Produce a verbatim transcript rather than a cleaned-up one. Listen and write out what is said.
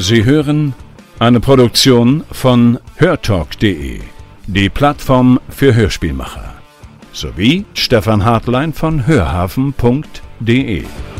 Sie hören eine Produktion von hörtalk punkt de, die Plattform für Hörspielmacher, sowie Stefan Hartlein von hörhafen punkt de.